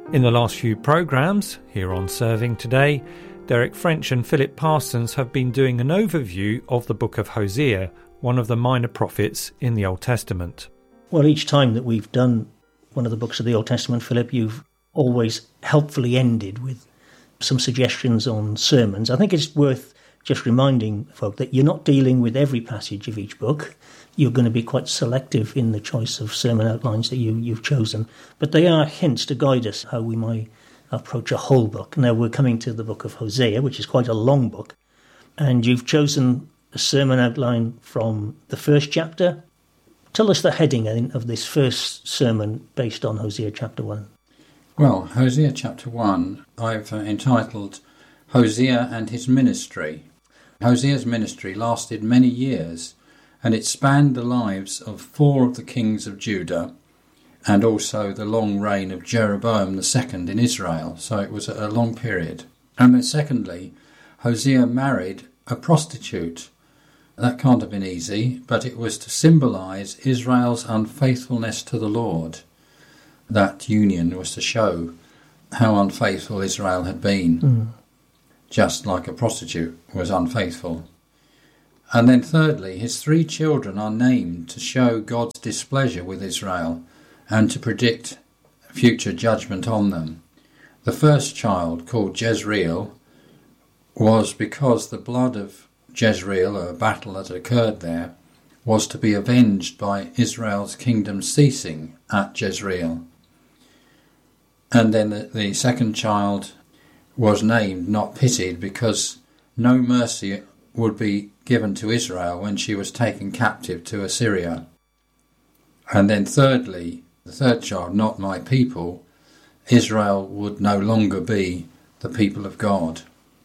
In the last few programmes, here on Serving Today, Derek French and Philip Parsons have been doing an overview of the book of Hosea, one of the minor prophets in the Old Testament. Well, each time that we've done one of the books of the Old Testament, Philip, you've always helpfully ended with some suggestions on sermons. I think it's worth just reminding folk that you're not dealing with every passage of each book. You're going to be quite selective in the choice of sermon outlines that you've chosen. But they are hints to guide us how we might approach a whole book. Now, we're coming to the book of Hosea, which is quite a long book. And you've chosen a sermon outline from the first chapter. Tell us the heading of this first sermon based on Hosea chapter 1. Well, Hosea chapter 1, I've entitled Hosea and His Ministry. Hosea's ministry lasted many years, and it spanned the lives of 4 of the kings of Judah and also the long reign of Jeroboam II in Israel, so it was a long period. And then secondly, Hosea married a prostitute. That can't have been easy, but it was to symbolise Israel's unfaithfulness to the Lord. That union was to show how unfaithful Israel had been, just like a prostitute was unfaithful. And then thirdly, his 3 children are named to show God's displeasure with Israel and to predict future judgment on them. The first child, called Jezreel, was because the blood of Jezreel, a battle that occurred there, was to be avenged by Israel's kingdom ceasing at Jezreel. And then the second child was named, not pitied, because no mercy would be given to Israel when she was taken captive to Assyria. And then thirdly, the third child, not my people, Israel would no longer be the people of God,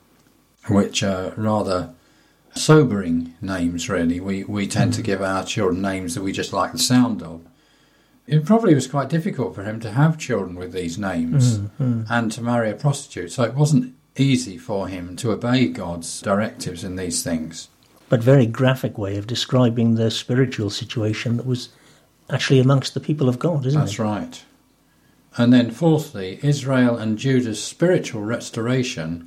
which are rather sobering names, really. We tend to give our children names that we just like the sound of. It probably was quite difficult for him to have children with these names and to marry a prostitute, so it wasn't easy for him to obey God's directives in these things. But very graphic way of describing the spiritual situation that was actually amongst the people of God, isn't it? That's right. And then fourthly, Israel and Judah's spiritual restoration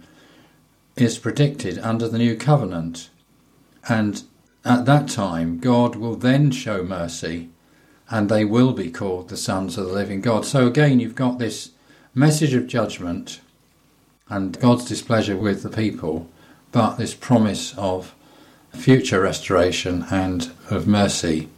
is predicted under the new covenant. And at that time, God will then show mercy, and they will be called the sons of the living God. So again, you've got this message of judgment and God's displeasure with the people, but this promise of future restoration and of mercy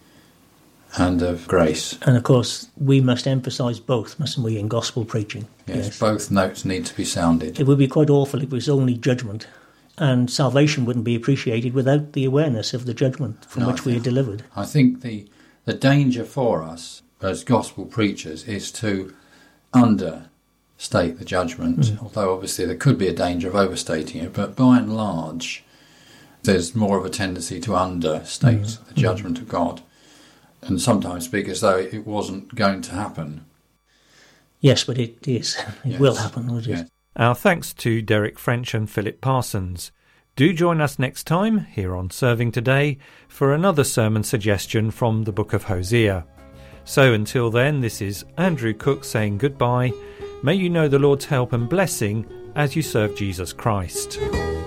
and of grace. And of course, we must emphasise both, mustn't we, in gospel preaching? Yes, both notes need to be sounded. It would be quite awful if it was only judgment, and salvation wouldn't be appreciated without the awareness of the judgment from which we are delivered. I think the danger for us as gospel preachers is to understate the judgment, although obviously there could be a danger of overstating it, but by and large there's more of a tendency to understate the judgment of God and sometimes speak as though it wasn't going to happen. Yes, but it is. It will happen, won't it? Yes. Our thanks to Derek French and Philip Parsons. Do join us next time here on Serving Today for another sermon suggestion from the book of Hosea. So until then, this is Andrew Cook saying goodbye. May you know the Lord's help and blessing as you serve Jesus Christ.